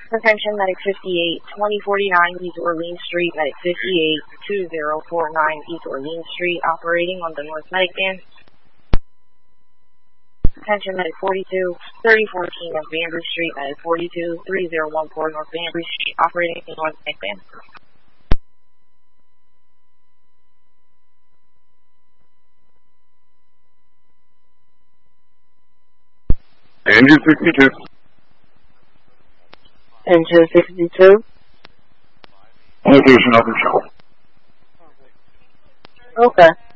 Attention, Medic 58, 2049 East Orleans Street, Medic 58, 2049 East Orleans Street, operating on the North Medic Band. Attention, Medic 42, 3014 North Banbury Street, Medic 42, 3014 North Banbury Street, operating on the North Medic Band. Engine 62. Engine 62. Location of the show. Okay.